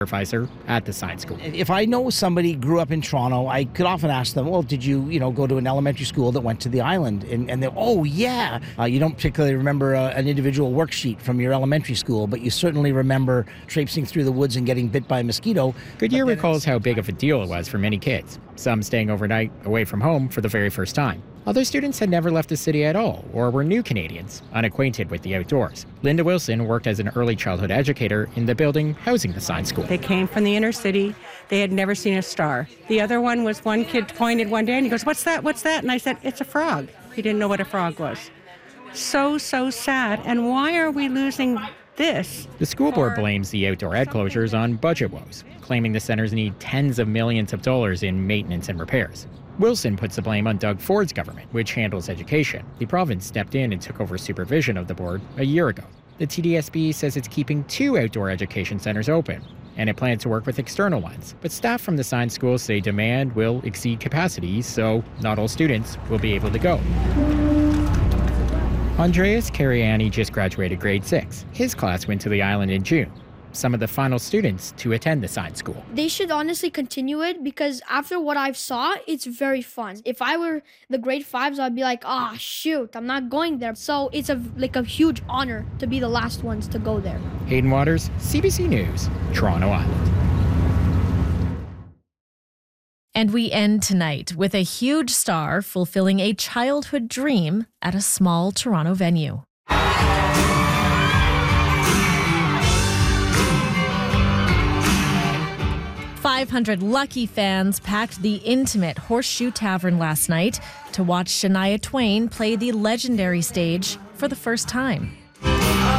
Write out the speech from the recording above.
supervisor at the science school. If I know somebody grew up in Toronto, I could often ask them, well, did you go to an elementary school that went to the island? And they're, oh, yeah. You don't particularly remember an individual worksheet from your elementary school, but you certainly remember traipsing through the woods and getting bit by a mosquito. Goodyear recalls how big of a deal it was for many kids, some staying overnight away from home for the very first time. Other students had never left the city at all or were new Canadians, unacquainted with the outdoors. Linda Wilson worked as an early childhood educator in the building housing the science school. They came from the inner city. They had never seen a star. The other one was one kid pointed one day and he goes, what's that? What's that? And I said, it's a frog. He didn't know what a frog was. So sad. And why are we losing this? The school board blames the outdoor ed closures on budget woes, claiming the centers need tens of millions of dollars in maintenance and repairs. Wilson puts the blame on Doug Ford's government, which handles education. The province stepped in and took over supervision of the board a year ago. The TDSB says it's keeping 2 outdoor education centers open, and it plans to work with external ones. But staff from the science school say demand will exceed capacity, so not all students will be able to go. Andreas Cariani just graduated grade 6. His class went to the island in June. Some of the final students to attend the science school. They should honestly continue it because after what I've saw, it's very fun. If I were the grade 5s, I'd be like, shoot, I'm not going there. So it's a huge honor to be the last ones to go there. Hayden Waters, CBC News, Toronto Island. And we end tonight with a huge star fulfilling a childhood dream at a small Toronto venue. 500 lucky fans packed the intimate Horseshoe Tavern last night to watch Shania Twain play the legendary stage for the first time.